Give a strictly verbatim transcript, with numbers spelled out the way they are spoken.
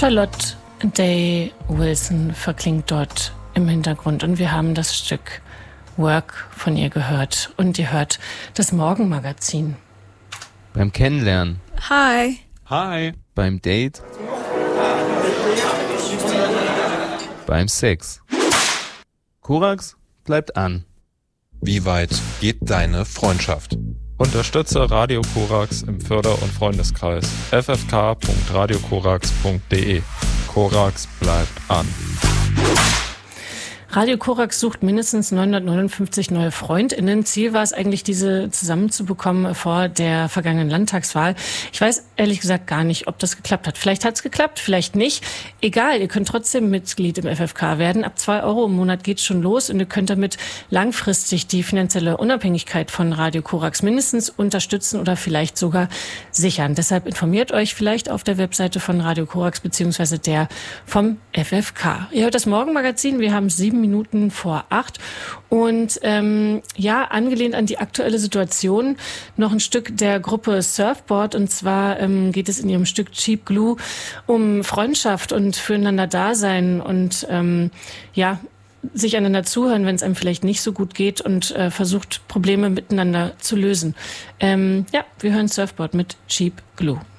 Charlotte Day Wilson verklingt dort im Hintergrund und wir haben das Stück Work von ihr gehört und ihr hört das Morgenmagazin. Beim Kennenlernen. Hi. Hi. Beim Date. Beim Sex. Korax bleibt an. Wie weit geht deine Freundschaft? Unterstütze Radio Korax im Förder- und Freundeskreis. f f k punkt radio korax punkt d e. Korax bleibt an. Radio Korax sucht mindestens neunhundertneunundfünfzig neue FreundInnen. Ziel war es eigentlich, diese zusammenzubekommen vor der vergangenen Landtagswahl. Ich weiß ehrlich gesagt gar nicht, ob das geklappt hat. Vielleicht hat es geklappt, vielleicht nicht. Egal, ihr könnt trotzdem Mitglied im F F K werden. Ab zwei Euro im Monat geht's schon los und ihr könnt damit langfristig die finanzielle Unabhängigkeit von Radio Korax mindestens unterstützen oder vielleicht sogar sichern. Deshalb informiert euch vielleicht auf der Webseite von Radio Korax beziehungsweise der vom F F K. Ihr hört das Morgenmagazin. Wir haben sieben Minuten vor acht. Und ähm, ja, angelehnt an die aktuelle Situation noch ein Stück der Gruppe Surfboard. Und zwar ähm, geht es in ihrem Stück Cheap Glue um Freundschaft und füreinander Dasein und ähm, ja, sich einander zuhören, wenn es einem vielleicht nicht so gut geht und äh, versucht, Probleme miteinander zu lösen. Ähm, ja, wir hören Surfboard mit Cheap Glue.